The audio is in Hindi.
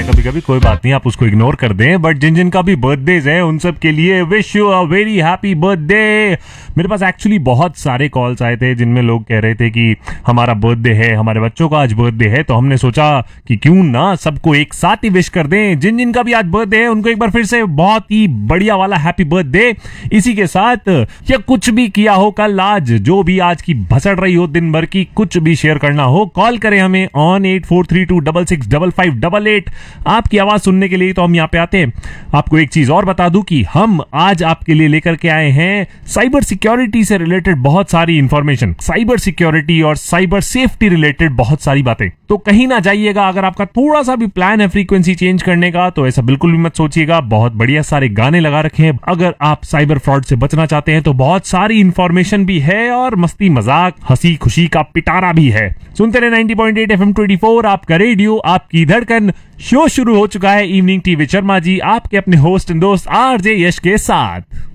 है कभी कभी, कोई बात नहीं, आप उसको इग्नोर कर दें। बट जिन जिन का भी बर्थडेज है उन सब के लिए wish you a very happy birthday. मेरे पास एक्चुअली बहुत सारे कॉल्स आए थे जिनमें लोग कह रहे थे कि हमारा बर्थडे है, हमारे बच्चों का आज बर्थडे है, तो हमने सोचा कि क्यों ना सबको एक साथ ही विश कर दें। जिन जिन का भी आज बर्थडे है उनको एक बार फिर से बहुत ही बढ़िया वाला हैप्पी बर्थडे। इसी के साथ या कुछ भी किया हो कल, आज जो भी आज की भसड़ रही हो दिन भर की, कुछ भी शेयर करना हो, कॉल करें हमें ऑन 8432665588। आपकी आवाज सुनने के लिए तो हम यहाँ पे आते हैं। आपको एक चीज और बता दूं कि हम आज आपके लिए लेकर के आए हैं साइबर सिक्योरिटी से रिलेटेड बहुत सारी इंफॉर्मेशन, साइबर सिक्योरिटी और साइबर सेफ्टी रिलेटेड बहुत सारी बातें। तो कहीं ना जाइएगा। अगर आपका थोड़ा सा भी प्लान है फ्रीक्वेंसी चेंज करने का तो ऐसा बिल्कुल भी मत सोचिएगा। बहुत बढ़िया सारे गाने लगा रखे हैं। अगर आप साइबर फ्रॉड से बचना चाहते हैं तो बहुत सारी इंफॉर्मेशन भी है और मस्ती मजाक हंसी खुशी का पिटारा भी है। सुनते रहे 90.8 FM 24, आपका रेडियो, आपकी धड़कन। शो शुरू हो चुका है evening tea with Sharma ji, आपके अपने होस्ट एंड दोस्त आरजे यश के साथ।